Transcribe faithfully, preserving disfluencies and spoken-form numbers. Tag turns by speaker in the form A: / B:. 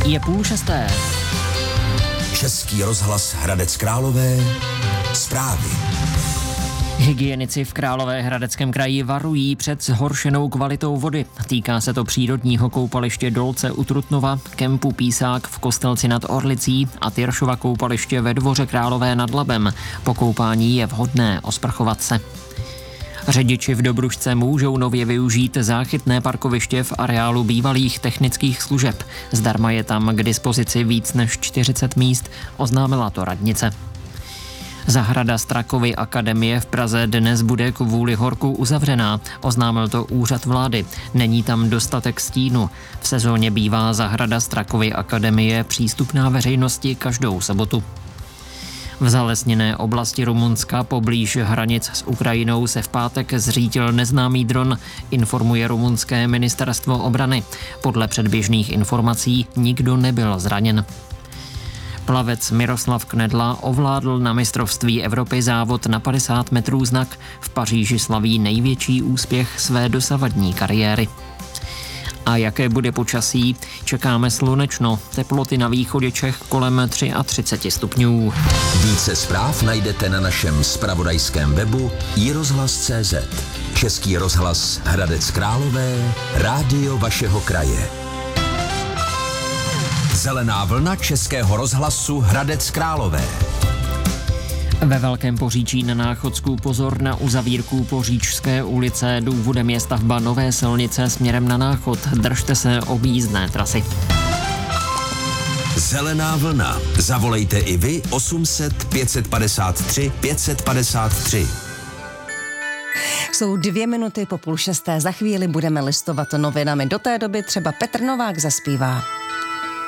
A: Je půl šesté.
B: Český rozhlas Hradec Králové. Zprávy.
A: Hygienici v Královéhradeckém kraji varují před zhoršenou kvalitou vody. Týká se to přírodního koupaliště Dolce u Trutnova, kempu Písák v Kostelci nad Orlicí a Tyršova koupaliště ve Dvoře Králové nad Labem. Po koupání je vhodné osprchovat se. Řidiči v Dobrušce můžou nově využít záchytné parkoviště v areálu bývalých technických služeb. Zdarma je tam k dispozici víc než čtyřicet míst, oznámila to radnice. Zahrada Strakovy akademie v Praze dnes bude kvůli horku uzavřená, oznámil to úřad vlády. Není tam dostatek stínu. V sezóně bývá zahrada Strakovy akademie přístupná veřejnosti každou sobotu. V zalesněné oblasti Rumunska poblíž hranic s Ukrajinou se v pátek zřítil neznámý dron, informuje rumunské ministerstvo obrany. Podle předběžných informací nikdo nebyl zraněn. Plavec Miroslav Knedla ovládl na mistrovství Evropy závod na padesát metrů znak. V Paříži slaví největší úspěch své dosavadní kariéry. A jaké bude počasí? Čekáme slunečno, teploty na východě Čech kolem třicet tři stupňů.
B: Více zpráv najdete na našem zpravodajském webu i rozhlas tečka cé zet. Český rozhlas Hradec Králové, rádio vašeho kraje. Zelená vlna Českého rozhlasu Hradec Králové.
A: Ve Velkém Poříčí na Náchodsku pozor na uzavírku Poříčské ulice. Důvodem je stavba nové silnice směrem na Náchod. Držte se objízdné trasy.
B: Zelená vlna. Zavolejte i vy osm set pět padesát tři pět padesát tři.
C: Jsou dvě minuty po půl šesté. Za chvíli budeme listovat novinami. Do té doby třeba Petr Novák zaspívá.